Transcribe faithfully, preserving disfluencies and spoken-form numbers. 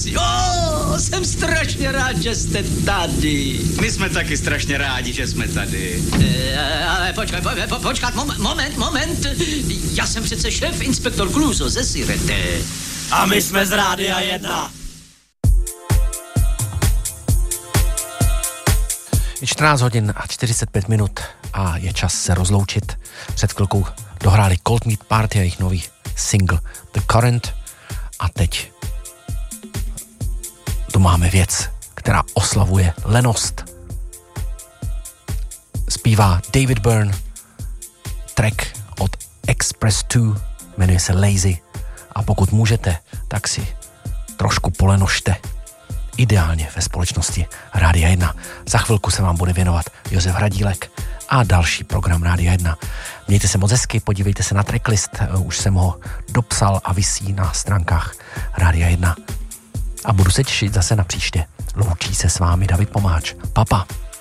Kluci, oh, jsem strašně rád, že jste tady. My jsme taky strašně rádi, že jsme tady. E, ale počkej, po, po, počkat, moment, moment, moment. Já jsem přece šéf inspektor Kluzo ze Sirete. A my jsme z Rádia jedna. Je čtrnáct hodin a čtyřicet pět minut a je čas se rozloučit. Před chvilkou dohráli Cold Meat Party a jejich nový single The Current a teď tu máme věc, která oslavuje lenost. Zpívá David Byrne, track od Express dva, jmenuje se Lazy a pokud můžete, tak si trošku polenožte. Ideálně ve společnosti Rádia jedna. Za chvilku se vám bude věnovat Josef Hradílek a další program Rádia jedna. Mějte se moc hezky, podívejte se na tracklist, už jsem ho dopsal a visí na stránkách Rádia jedna. A budu se těšit zase na příště. Loučí se s vámi David Pomáč. Papa.